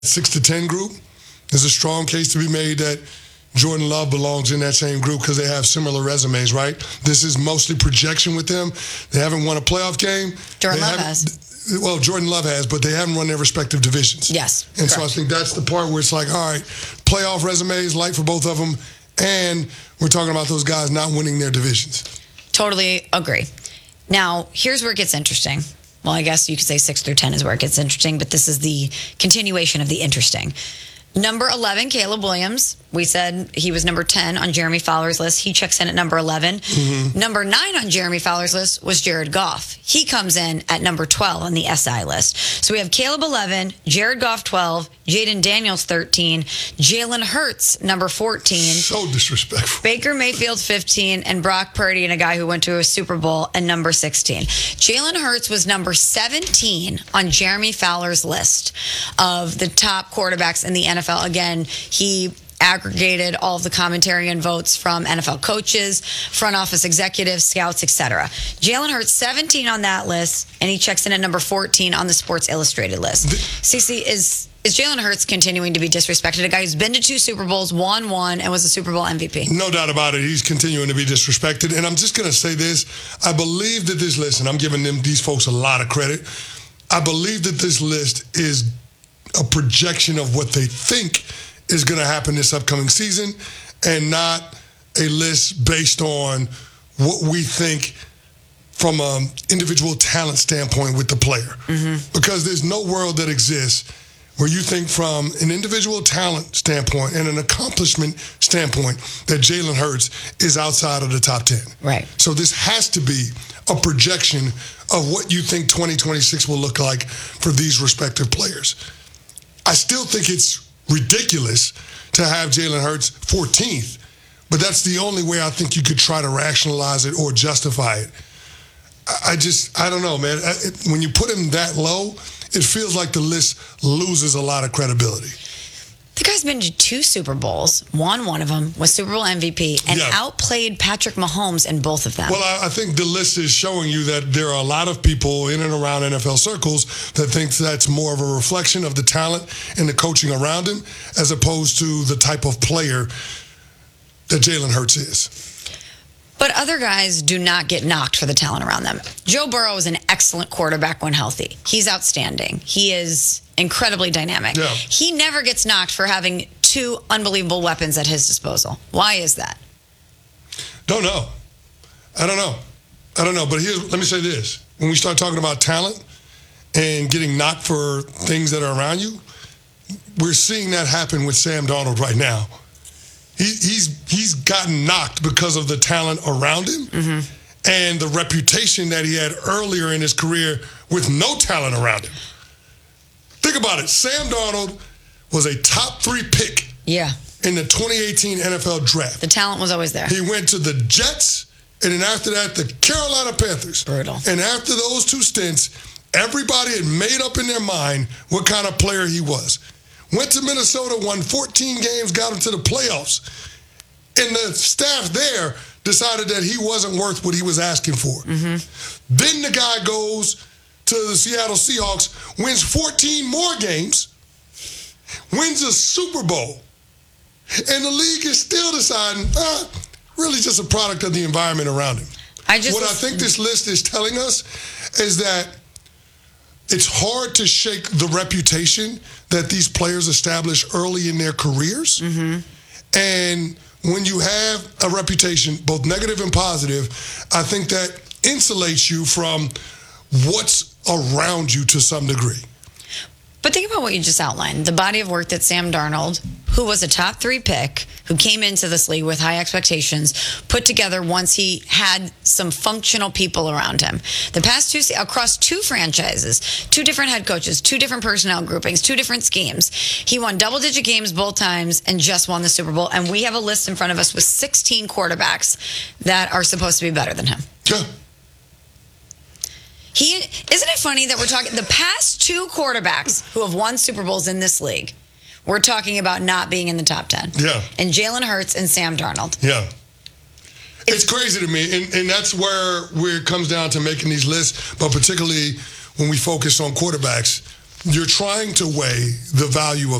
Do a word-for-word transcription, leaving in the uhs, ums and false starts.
six to ten group, there's a strong case to be made that Jordan Love belongs in that same group because they have similar resumes, right? This is mostly projection with them. They haven't won a playoff game. Jordan Love has. Well, Jordan Love has, but they haven't run their respective divisions. Yes. And correct. so I think that's the part where it's like, all right, playoff resumes, light for both of them, and we're talking about those guys not winning their divisions. Totally agree. Now, here's where it gets interesting. Well, I guess you could say six through ten is where it gets interesting, but this is the continuation of the interesting. Number eleven, Caleb Williams. We said he was number ten on Jeremy Fowler's list. He checks in at number eleven. Mm-hmm. Number nine on Jeremy Fowler's list was Jared Goff. He comes in at number twelve on the S I list. So we have Caleb eleven, Jared Goff twelve, Jaden Daniels thirteen, Jalen Hurts number fourteen. So disrespectful. Baker Mayfield fifteen, and Brock Purdy, and a guy who went to a Super Bowl, and number sixteen. Jalen Hurts was number seventeen on Jeremy Fowler's list of the top quarterbacks in the N F L. Again, he aggregated all of the commentary and votes from N F L coaches, front office executives, scouts, et cetera. Jalen Hurts, seventeen on that list, and he checks in at number fourteen on the Sports Illustrated list. Cece, is is Jalen Hurts continuing to be disrespected? A guy who's been to two Super Bowls, won one, and was a Super Bowl M V P. No doubt about it. He's continuing to be disrespected. And I'm just going to say this. I believe that this list, and I'm giving them these folks a lot of credit, I believe that this list is a projection of what they think is going to happen this upcoming season, and not a list based on what we think from an individual talent standpoint with the player. Mm-hmm. Because there's no world that exists where you think from an individual talent standpoint and an accomplishment standpoint that Jalen Hurts is outside of the top ten. Right. So this has to be a projection of what you think twenty twenty-six will look like for these respective players. I still think it's ridiculous to have Jalen Hurts fourteenth, but that's the only way I think you could try to rationalize it or justify it. I just, I don't know, man. It, when you put him that low, it feels like the list loses a lot of credibility. The guy's been to two Super Bowls, won one of them, was Super Bowl M V P, and yeah. outplayed Patrick Mahomes in both of them. Well, I, I think the list is showing you that there are a lot of people in and around N F L circles that think that's more of a reflection of the talent and the coaching around him as opposed to the type of player that Jalen Hurts is. But other guys do not get knocked for the talent around them. Joe Burrow is an excellent quarterback when healthy. He's outstanding. He is incredibly dynamic. Yeah. He never gets knocked for having two unbelievable weapons at his disposal. Why is that? Don't know. I don't know. I don't know. But here's, let me say this. When we start talking about talent and getting knocked for things that are around you, we're seeing that happen with Sam Darnold right now. He, he's he's gotten knocked because of the talent around him mm-hmm. and the reputation that he had earlier in his career with no talent around him. Think about it. Sam Darnold was a top three pick yeah. in the twenty eighteen N F L draft. The talent was always there. He went to the Jets, and then after that, the Carolina Panthers. Brutal. And after those two stints, everybody had made up in their mind what kind of player he was. Went to Minnesota, won fourteen games, got him to the playoffs. And the staff there decided that he wasn't worth what he was asking for. Mm-hmm. Then the guy goes to the Seattle Seahawks, wins fourteen more games, wins a Super Bowl. And the league is still deciding, ah, really just a product of the environment around him. I just what I think this list is telling us is that it's hard to shake the reputation that these players establish early in their careers. Mm-hmm. And when you have a reputation, both negative and positive, I think that insulates you from what's around you to some degree. But think about what you just outlined. The body of work that Sam Darnold, who was a top three pick, who came into this league with high expectations, put together once he had some functional people around him. The past two, across two franchises, two different head coaches, two different personnel groupings, two different schemes. He won double-digit games both times and just won the Super Bowl. And we have a list in front of us with sixteen quarterbacks that are supposed to be better than him. Yeah. He isn't it funny that we're talking the past two quarterbacks who have won Super Bowls in this league? We're talking about not being in the top ten. Yeah. And Jalen Hurts and Sam Darnold. Yeah. It's, it's crazy to me, and, and that's where, where it comes down to making these lists, but particularly when we focus on quarterbacks. you're trying to weigh the value of